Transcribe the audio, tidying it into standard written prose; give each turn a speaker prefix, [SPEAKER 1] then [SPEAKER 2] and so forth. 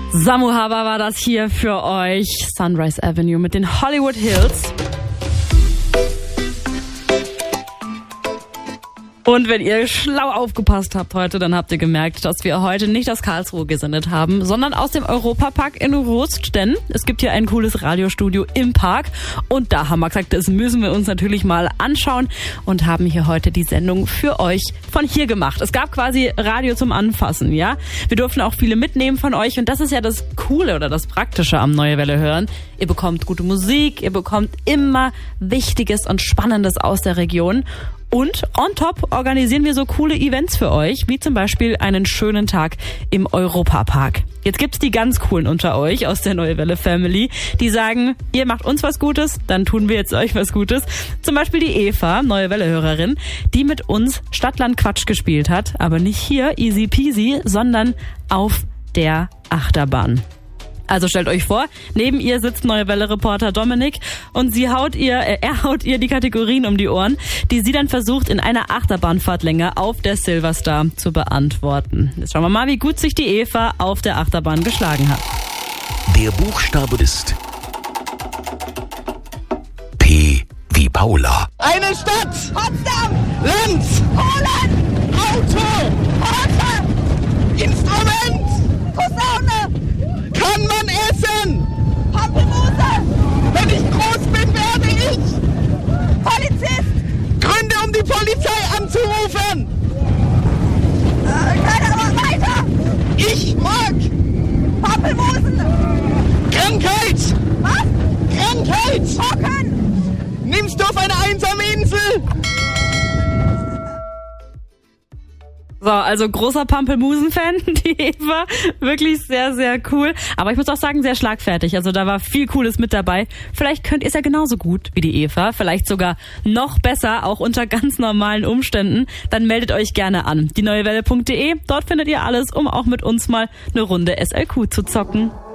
[SPEAKER 1] Samu Haber war das hier für euch. Sunrise Avenue mit den Hollywood Hills. Und wenn ihr schlau aufgepasst habt heute, dann habt ihr gemerkt, dass wir heute nicht aus Karlsruhe gesendet haben, sondern aus dem Europapark in Rust, denn es gibt hier ein cooles Radiostudio im Park und da haben wir gesagt, das müssen wir uns natürlich mal anschauen und haben hier heute die Sendung für euch von hier gemacht. Es gab quasi Radio zum Anfassen, ja? Wir durften auch viele mitnehmen von euch und das ist ja das Coole oder das Praktische am Neue Welle hören. Ihr bekommt gute Musik, ihr bekommt immer Wichtiges und Spannendes aus der Region. Und on top organisieren wir so coole Events für euch, wie zum Beispiel einen schönen Tag im Europapark. Jetzt gibt's die ganz coolen unter euch aus der Neue Welle Family, die sagen, ihr macht uns was Gutes, dann tun wir jetzt euch was Gutes. Zum Beispiel die Eva, Neue Welle-Hörerin, die mit uns Stadtland Quatsch gespielt hat, aber nicht hier easy peasy, sondern auf der Achterbahn. Also stellt euch vor, neben ihr sitzt Neue Welle-Reporter Dominik und er haut ihr die Kategorien um die Ohren, die sie dann versucht, in einer Achterbahnfahrtlänge auf der Silverstar zu beantworten. Jetzt schauen wir mal, wie gut sich die Eva auf der Achterbahn geschlagen hat.
[SPEAKER 2] Der Buchstabe ist P wie Paula.
[SPEAKER 3] Eine Stadt! Potsdam! Land! Polen! Auto! Porsche! Instrument! Posaune! Kann man essen? Pampelmuse! Wenn ich groß bin, werde ich Polizist! Gründe, um die Polizei anzurufen! Keine Ahnung, weiter! Ich mag Pampelmusen! Krankheit! Was? Krankheit! Hocken! Nimmst du auf eine einsame Insel?
[SPEAKER 1] So, also großer Pampelmusen-Fan, die Eva. Wirklich sehr, sehr cool. Aber ich muss auch sagen, sehr schlagfertig. Also da war viel Cooles mit dabei. Vielleicht könnt ihr es ja genauso gut wie die Eva. Vielleicht sogar noch besser, auch unter ganz normalen Umständen. Dann meldet euch gerne an. Die neuewelle.de. Dort findet ihr alles, um auch mit uns mal eine Runde SLQ zu zocken.